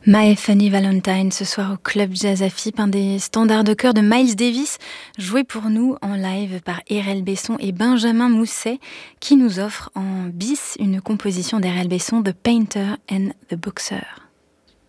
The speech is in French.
My Funny Valentine, ce soir au Club Jazz à Fipe, un des standards de chœur de Miles Davis, joué pour nous en live par R.L. Besson et Benjamin Mousset, qui nous offre en bis une composition d'R.L. Besson, The Painter and the Boxer.